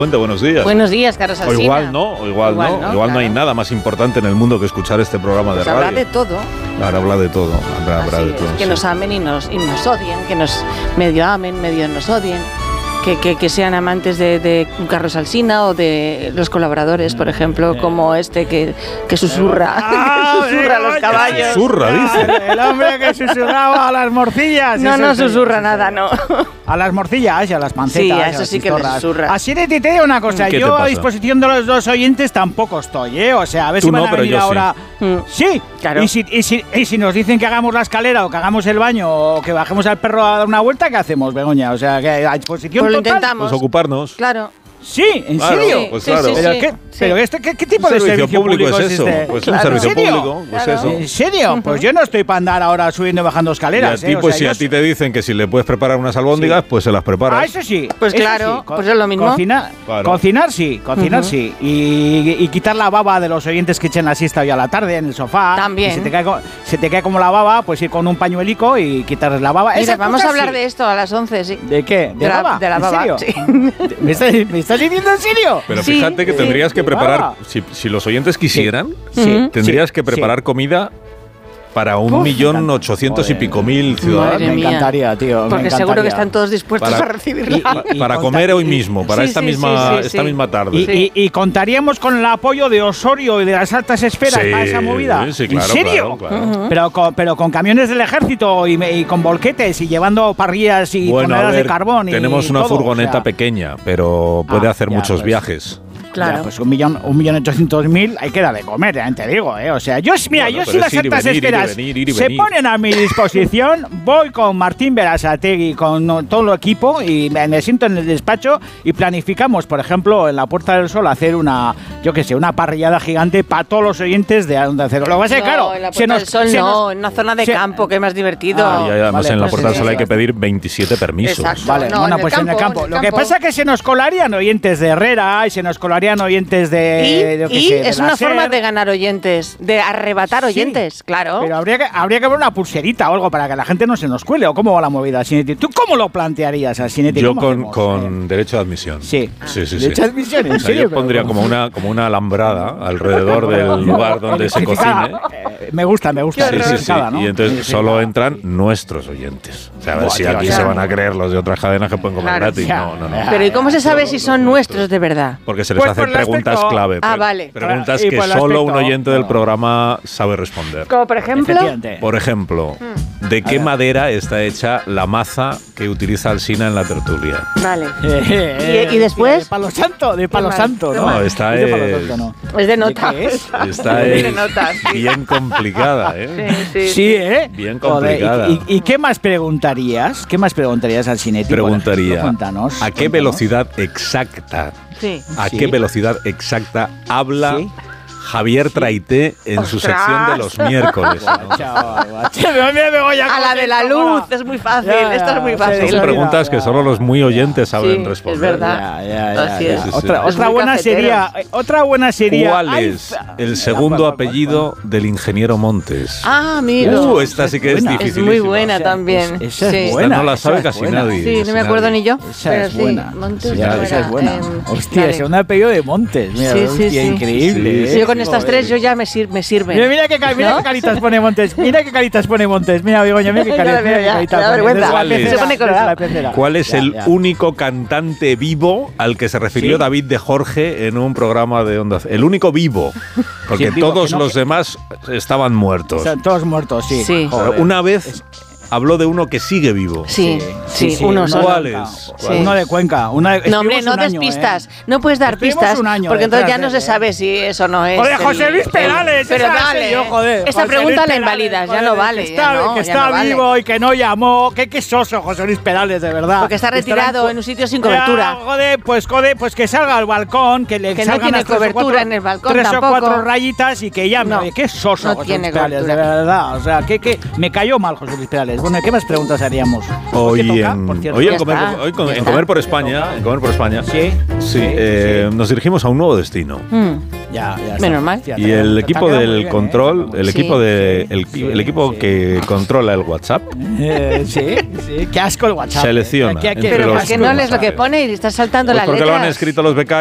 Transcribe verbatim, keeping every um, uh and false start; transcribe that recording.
Buenos días. Buenos días, Carlos Alsina. O igual no, o igual, igual no, no, igual claro. no hay nada más importante en el mundo que escuchar este programa pues de radio. Habla de todo. Claro, habla de todo. Habla, habla de es, todo que sí. nos amen y nos, y nos odien, que nos medio amen, medio nos odien. Que, que, que sean amantes de, de Carlos Alsina o de los colaboradores, por ejemplo, como este que, que susurra, ah, que susurra a los caballos. Susurra, dice. El hombre que susurraba a las morcillas. No, no susurra nada, no. A las morcillas y a las pancetas. Sí, a eso sí que le susurra. Así de te digo una cosa, yo a disposición de los dos oyentes tampoco estoy, ¿eh? O sea, a ver Tú si van no, a venir ahora. Sí, mm. sí. Claro. Y si, y, si, y si nos dicen que hagamos la escalera o que hagamos el baño o que bajemos al perro a dar una vuelta, ¿qué hacemos, Begoña? O sea, que a disposición pues lo total. intentamos. Pues ocuparnos. Claro. Sí, ¿en claro, serio? Pues sí, claro. sí, sí, ¿Pero, sí, qué, sí. pero este, ¿qué, qué tipo un de servicio, servicio público, público es es eso? este? Pues claro. un servicio ¿En serio? público, pues claro. eso. ¿En serio? Uh-huh. Pues yo no estoy para andar ahora subiendo y bajando escaleras. Y a ti, ¿eh? pues o sea, si a yo ti te dicen que si le puedes preparar unas albóndigas, sí. pues se las preparas. Ah, eso sí. Pues eso claro, sí. Co- pues es lo mismo. Cocina, claro. Cocinar sí, cocinar Uh-huh. sí. Y, y quitar la baba de los oyentes que echen la siesta hoy a la tarde en el sofá. También. Y se te cae, se te cae como la baba, pues ir con un pañuelico y quitarles la baba. Mira, Esas vamos a cosas, hablar sí. de esto a las once, sí. ¿De qué? ¿De, De la- baba? de la ¿En baba, serio? sí. ¿Me estás, ¿Me estás diciendo en serio? Pero Sí, fíjate que sí. tendrías que ¿De preparar, baba? si, si los oyentes quisieran, Sí. tendrías Sí. que preparar Sí. comida para un Uf, millón me ochocientos y Joder. pico mil ciudadanos. Madre Me mía. encantaría, tío. me Porque seguro encantaría. que están todos dispuestos Para- a recibirla. y- Para conta- comer hoy mismo, para Sí, esta sí, misma sí, sí, esta sí. misma tarde. Y, Sí. y- y contaríamos con el apoyo de Osorio y de las altas esferas Sí, para esa movida. sí, claro, ¿En serio? claro, claro. Uh-huh. Pero, con, pero con camiones del ejército y, me- y con volquetes y llevando parrillas y Bueno, a toneladas ver, de carbón. Y tenemos una todo, furgoneta o sea. pequeña, pero puede Ah, hacer ya, muchos pues. viajes. Claro. Ya, pues un millón, un millón ochocientos mil hay que dar de comer, ya te digo, ¿eh? O sea, yo, mira, Bueno, yo pero si las es ir y altas venir, ir y esferas venir, ir y se venir. ponen a mi disposición, voy con Martín Berasategui, con no, todo el equipo y me, me siento en el despacho y planificamos, por ejemplo, en la Puerta del Sol hacer una, yo qué sé, una parrillada gigante para todos los oyentes de Onda Cero. Lo que pasa es que, No, claro, en la se Puerta nos- del Sol se no, nos- en una zona de se- campo, que es más divertido. Ah, Y además vale, en la pues Puerta del sí, Sol hay sí, que sí. pedir veintisiete permisos. Exacto. Vale, No, bueno, en el pues en el campo, campo. en el Lo que campo. pasa es que se nos colarían oyentes de Herrera y se nos colarían oyentes de... Y, yo qué y sé, de es la una SER. forma de ganar oyentes, de arrebatar Sí, oyentes, claro. Pero habría que, habría que ver una pulserita o algo para que la gente no se nos cuele. ¿O cómo va la movida, Sinetti? ¿Tú cómo lo plantearías, Sinetti? Yo ¿Cómo con, hacemos? con derecho de admisión. Sí. Sí, sí, ¿De sí. hecho admisión? ¿En O sea, serio? yo Pero- pondría como una, como una alambrada alrededor del lugar donde se Electrificada. cocine. Eh, me gusta, me gusta. Sí, sí, sí. electrificada, ¿no? Y entonces Sí, sí, solo claro. entran nuestros oyentes. O sea, a ver Buah, si tío, aquí ya. se van a creer los de otras cadenas que pueden comer Claro, gratis. ya. No, no, no. Pero ¿y cómo se sabe Solo si los son nuestros. nuestros de verdad? Porque se les Pues hacen por el preguntas aspecto- clave. Ah, pre- vale. Preguntas Y que por el solo un aspecto- oyente del no. programa sabe responder. Como por ejemplo... Efectivamente. Por ejemplo, ¿de qué madera está hecha la maza que utiliza Alsina en la tertulia? Vale. Eh, ¿Y- y después? De palo santo, de palo mal, santo, qué ¿no? mal. esta de palo es- santo, ¿no? Es de nota. qué es? Esta Es de es notas, sí. bien complicada, ¿eh? Sí, sí. Sí, ¿eh? Bien Joder, complicada. ¿y, y, y qué más preguntarías? ¿Qué más preguntarías al Sinetti? por Preguntaría, ejemplo? Cuéntanos. ¿a qué cuéntanos. velocidad exacta, Sí. a Sí. qué velocidad exacta habla Sí. Javier Traité en su ¡Ostras! sección de los miércoles? ¿no? Chaval, guacho. Mira, mira, Begoña, A cómo la se de la incorpora. luz, es muy fácil, Ya, ya, esto es muy sí, fácil. sí, Son sí. preguntas que solo los muy oyentes saben Sí, responder. es verdad. Ya, ya, ya, Así ya. es. Sí, sí, Otra, sí. Es otra muy buena cafetero. sería, eh, otra buena sería. ¿Cuál Ay, es fa- el Ya, segundo ¿cuál, cuál, apellido del ingeniero Montes? Ah, amigo. Uh, esta sí que es buena. difícil. Es muy buena Esa- también. es- esa es Sí. buena. no la esa sabe es casi buena. nadie. Sí, no me acuerdo ni yo. Esa pero es sí, buena. Montes, Ya, ¿cómo esa era? es buena. Em, Hostia, vale. es un apellido de Montes. Mira, Sí, sí, hostia, sí. increíble. Sí, Sí, ¿eh? yo con estas Joder. tres yo ya me, sir me sirven. Mira, mira qué, ca- mira ¿No? qué caritas pone Montes. Mira qué caritas pone Montes. Mira, Begoña, mira qué Ya caritas. la veo, mira qué ya, caritas me da pone. vergüenza. Desde la ¿Cuál es? pecera, Se pone desde colorado. la pecera. ¿Cuál es Ya, el ya. único cantante vivo al que se refirió Sí. David de Jorge en un programa de Onda Cero? El único vivo, porque Sí, vivo, todos que no- los demás estaban muertos. Están todos muertos, sí. Sí. Joder. Pero una vez habló de uno que sigue vivo. Sí, sí, sí, uno uno solo. ¿Cuál de es? Cuenca. ¿Cuál Uno es? de Cuenca. Una de, No, hombre, estuvimos no un des año, pistas. ¿eh? No puedes dar Estuvimos pistas un año porque entonces ya detrás no de se él, sabe si eso no es. Joder, el- José Luis Perales. Pero esa dale. sé yo, joder. Esa José pregunta Luis la Perales, invalidas, ya joder, no que vale, está, ya no, que ya está no vale. vivo y que no llamó. Qué quesoso, José Luis Perales, de verdad. Porque está retirado en un sitio sin cobertura. Ya, joder, pues, joder, pues que salga al balcón, que le Que no salgan tiene las tres o cobertura cuatro- en el balcón Tres tampoco. o cuatro rayitas y que llame. No, Oye, qué soso, no José tiene Luis Perales, de cobertura. verdad. O sea, que, que me cayó mal José Luis Perales. Bueno, ¿qué más preguntas haríamos? Hoy ¿Qué toca, en, por cierto? hoy en Ya comer, está, hoy con- ya en está. comer por España, en comer por España. Sí. Sí, eh, nos dirigimos a un nuevo destino. Mm. Ya, ya está. Menos mal. Ya te- Y el te equipo ha quedado muy del bien, ¿eh? control, el Sí. equipo de el, el equipo que controla el WhatsApp, Eh, sí, sí. Qué asco el WhatsApp. Selecciona ¿eh? Qué- qué- entre qué Pero los ¿por qué asco no el lees lo que WhatsApp. pone y estás saltando pues las porque letras? lo han escrito los becarios.